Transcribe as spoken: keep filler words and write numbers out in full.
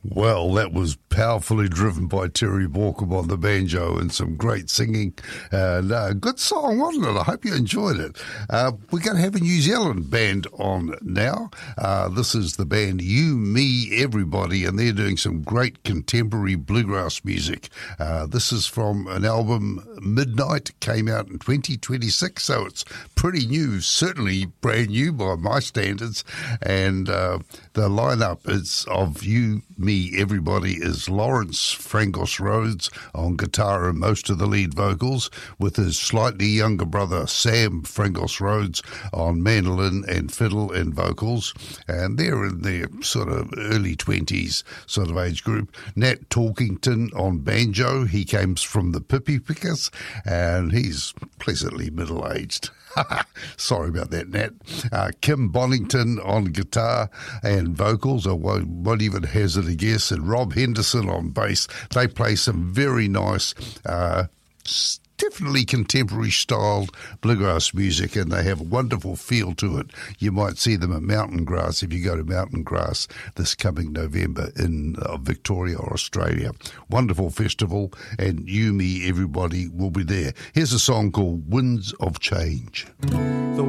Well, that was powerfully driven by Terry Borkum on the banjo and some great singing. And uh, good song, wasn't it? I hope you enjoyed it. Uh, we're going to have a New Zealand band on now. Uh, this is the band You, Me, Everybody, and they're doing some great contemporary bluegrass music. Uh, this is from an album, Midnight, came out in twenty twenty-six, so it's pretty new, certainly brand new by my standards. And uh, the lineup is of You, Me, Everybody is Lawrence Frangos Rhodes on guitar and most of the lead vocals, with his slightly younger brother Sam Frangos Rhodes on mandolin and fiddle and vocals, and they're in their sort of early twenties sort of age group. Nat Talkington on banjo, he comes from the Pippi Pickers, and he's pleasantly middle-aged. Sorry about that, Nat. Uh, Kim Bonington on guitar and vocals, I won't, won't even hazard a guess, and Rob Henderson on bass. They play some very nice, uh, definitely contemporary styled bluegrass music, and they have a wonderful feel to it. You might see them at Mountain Grass if you go to Mountain Grass this coming November in uh, Victoria, Australia. Wonderful festival, and You, Me, Everybody will be there. Here's a song called Winds of Change.